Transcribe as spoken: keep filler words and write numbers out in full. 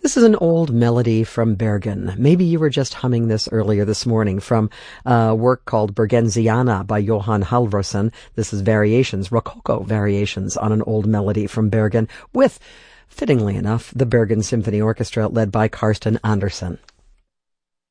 This is an old melody from Bergen. Maybe you were just humming this earlier this morning from a work called Bergensiana by Johan Halvorsen. This is variations, Rococo variations on an old melody from Bergen with, fittingly enough, the Bergen Symphony Orchestra led by Karsten Andersen.